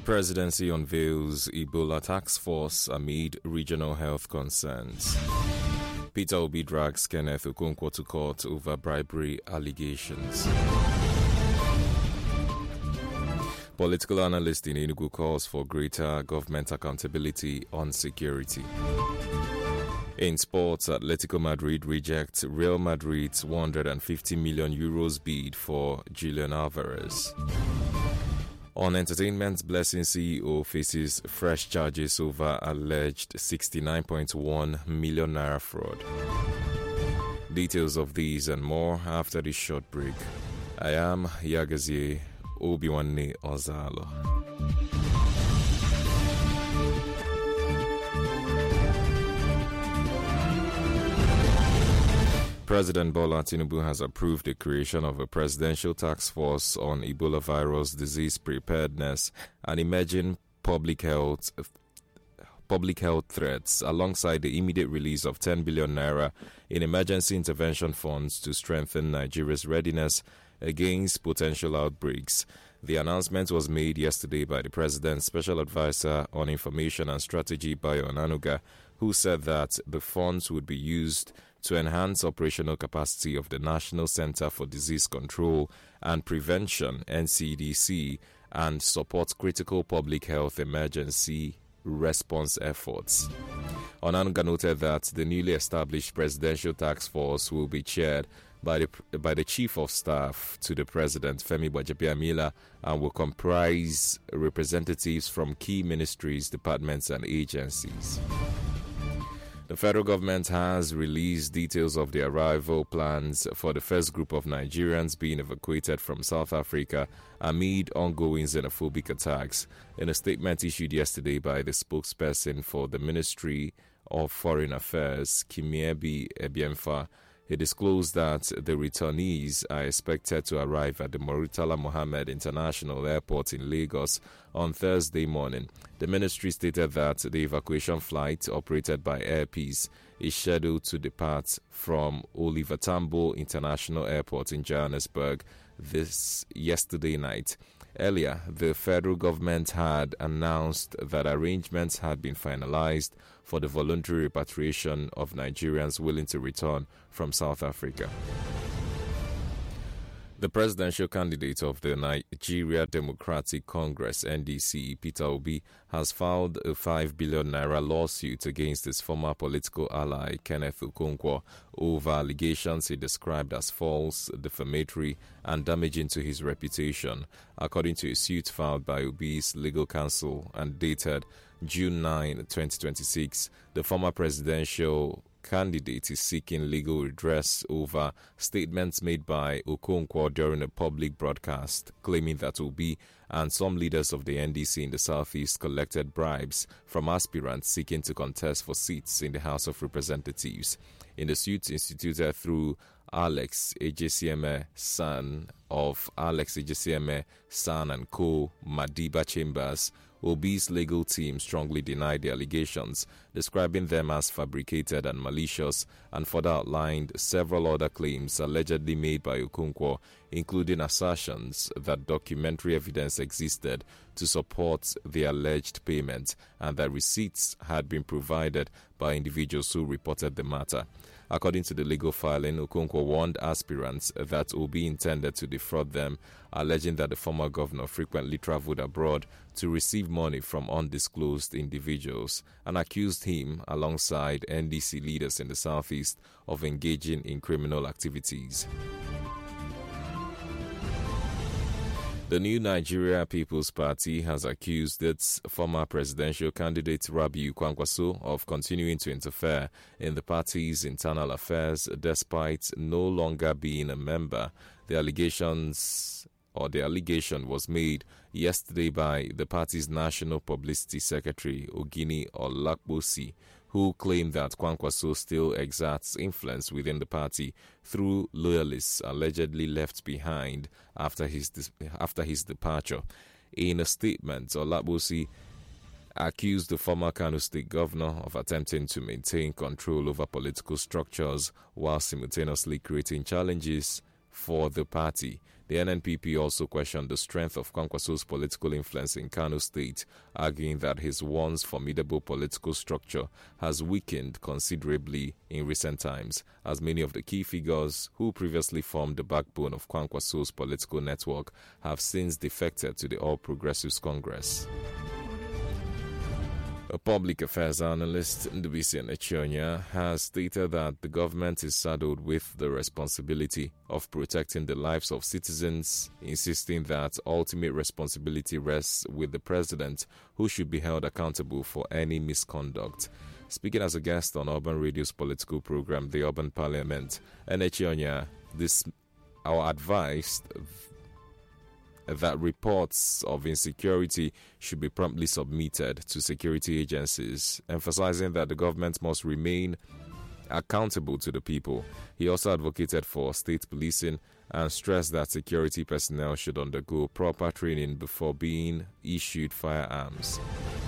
Presidency unveils Ebola task force amid regional health concerns. Peter Obi drags Kenneth Okonkwo to court over bribery allegations. Political analyst in Enugu calls for greater government accountability on security. In sports, Atletico Madrid rejects Real Madrid's €150 million bid for Julian Alvarez. On entertainment, Blessing CEO faces fresh charges over alleged €69.1 million fraud. Details of these and more after this short break. I am Yagazie Obiwanne Ozalo. President Bola Tinubu has approved the creation of a presidential task force on Ebola virus disease preparedness and emerging public health threats, alongside the immediate release of 10 billion naira in emergency intervention funds to strengthen Nigeria's readiness against potential outbreaks. The announcement was made yesterday by the President's Special Advisor on Information and Strategy, Bayo Onanuga, who said that the funds would be used to enhance operational capacity of the National Center for Disease Control and Prevention, NCDC, and support critical public health emergency response efforts. Onanuga noted that the newly established presidential task force will be chaired by the Chief of Staff to the President, Femi Gbajabiamila, and will comprise representatives from key ministries, departments, and agencies. The federal government has released details of the arrival plans for the first group of Nigerians being evacuated from South Africa amid ongoing xenophobic attacks. In a statement issued yesterday by the spokesperson for the Ministry of Foreign Affairs, Kimiebi Ebiemfa, he disclosed that the returnees are expected to arrive at the Murtala Mohammed International Airport in Lagos on Thursday morning. The ministry stated that the evacuation flight, operated by Air Peace, is scheduled to depart from Oliver Tambo International Airport in Johannesburg yesterday night. Earlier, the federal government had announced that arrangements had been finalized for the voluntary repatriation of Nigerians willing to return from South Africa. The presidential candidate of the Nigeria Democratic Congress, NDC, Peter Obi, has filed a 5 billion naira lawsuit against his former political ally, Kenneth Okonkwo, over allegations he described as false, defamatory, and damaging to his reputation. According to a suit filed by Obi's legal counsel and dated June 9, 2026, the former presidential candidate is seeking legal redress over statements made by Okonkwo during a public broadcast, claiming that Obi and some leaders of the NDC in the Southeast collected bribes from aspirants seeking to contest for seats in the House of Representatives. In the suit instituted through Alex Ejesieme, son of Alex Ejesieme, son and co. Madiba Chambers, Obi's legal team strongly denied the allegations, describing them as fabricated and malicious, and further outlined several other claims allegedly made by Okonkwo, including assertions that documentary evidence existed to support the alleged payment and that receipts had been provided by individuals who reported the matter. According to the legal filing, Okonkwo warned aspirants that Obi intended to defraud them, alleging that the former governor frequently traveled abroad to receive money from undisclosed individuals, and accused him, alongside NDC leaders in the Southeast, of engaging in criminal activities. The new Nigeria People's Party has accused its former presidential candidate Rabiu Kwankwaso of continuing to interfere in the party's internal affairs despite no longer being a member. The allegation was made yesterday by the party's National Publicity Secretary, Ogini Olakbosi, who claimed that Kwankwaso still exerts influence within the party through loyalists allegedly left behind after his departure. In a statement, Olakbosi accused the former Kano State governor of attempting to maintain control over political structures while simultaneously creating challenges for the party. The NNPP also questioned the strength of Kwankwaso's political influence in Kano State, arguing that his once formidable political structure has weakened considerably in recent times, as many of the key figures who previously formed the backbone of Kwankwaso's political network have since defected to the All Progressives Congress. A public affairs analyst, Ndubisi Echonya, has stated that the government is saddled with the responsibility of protecting the lives of citizens, insisting that ultimate responsibility rests with the president, who should be held accountable for any misconduct. Speaking as a guest on Urban Radio's political program, The Urban Parliament, Echonya advised that reports of insecurity should be promptly submitted to security agencies, emphasizing that the government must remain accountable to the people. He also advocated for state policing and stressed that security personnel should undergo proper training before being issued firearms.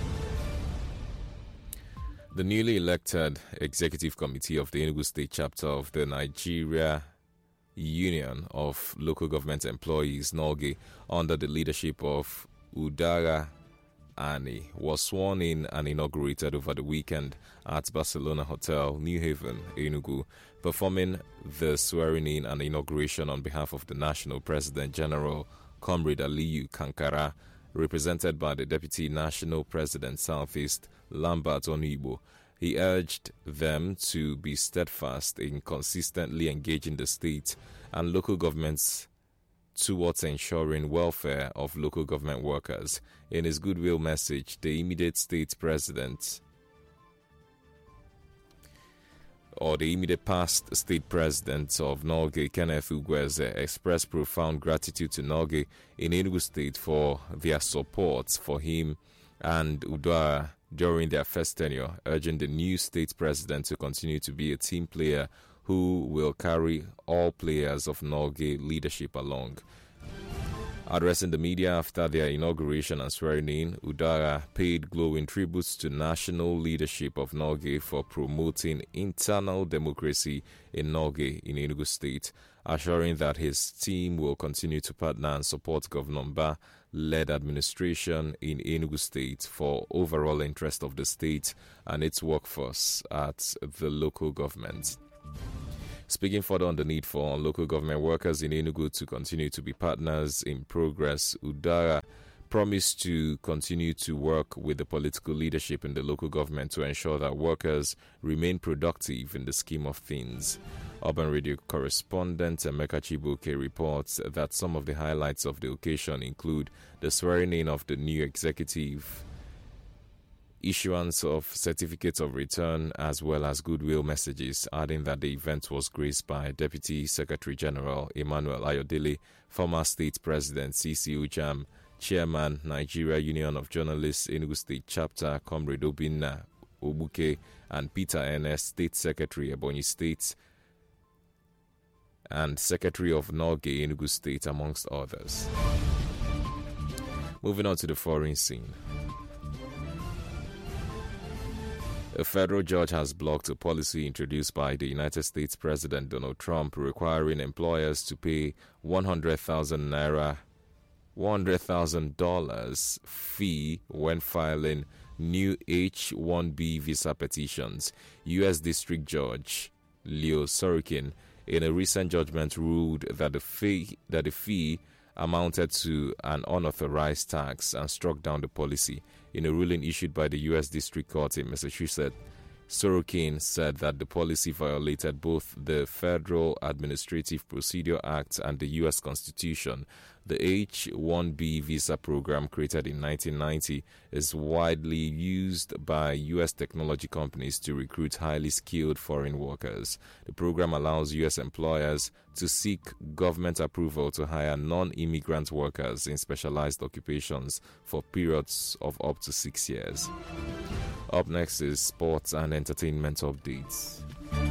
The newly elected Executive Committee of the Enugu State chapter of the Nigeria Union of Local Government Employees, NOLGE, under the leadership of Udara Ani, was sworn in and inaugurated over the weekend at Barcelona Hotel, New Haven, Enugu, performing the swearing-in and inauguration on behalf of the National President General, Comrade Aliyu Kankara, represented by the Deputy National President Southeast, Lambert Onibo. He urged them to be steadfast in consistently engaging the state and local governments towards ensuring welfare of local government workers. In his goodwill message, the immediate state president or the immediate past state president of Nolge, Kenneth Ugweze, expressed profound gratitude to Nolge in Enugu State for their support for him and Udara during their first tenure, urging the new state president to continue to be a team player who will carry all players of Nolge leadership along. Addressing the media after their inauguration and swearing-in, Udara paid glowing tributes to national leadership of Nolge for promoting internal democracy in Nolge in Enugu State, assuring that his team will continue to partner and support Governor Mba-led administration in Enugu State for overall interest of the state and its workforce at the local government. Speaking further on the need for local government workers in Enugu to continue to be partners in progress, Udara promised to continue to work with the political leadership in the local government to ensure that workers remain productive in the scheme of things. Urban Radio correspondent Emeka Chibuke reports that some of the highlights of the occasion include the swearing-in of the new executive, issuance of certificates of return, as well as goodwill messages, adding that the event was graced by Deputy Secretary General Emmanuel Ayodele, former State President C.C. Ujam, Chairman, Nigeria Union of Journalists, Enugu State Chapter, Comrade Obinna Obuke, and Peter N.S., State Secretary, Ebonyi State, and Secretary of Nolge, Enugu State, amongst others. Moving on to the foreign scene. A federal judge has blocked a policy introduced by the United States President Donald Trump requiring employers to pay $100,000 fee when filing new H-1B visa petitions. U.S. District Judge Leo Sorokin, in a recent judgment, ruled that the fee amounted to an unauthorized tax and struck down the policy. In a ruling issued by the U.S. District Court in Massachusetts, Sorokin said that the policy violated both the Federal Administrative Procedure Act and the U.S. Constitution. The H-1B visa program, created in 1990, is widely used by U.S. technology companies to recruit highly skilled foreign workers. The program allows U.S. employers to seek government approval to hire non-immigrant workers in specialized occupations for periods of up to 6 years. Up next is sports and entertainment updates.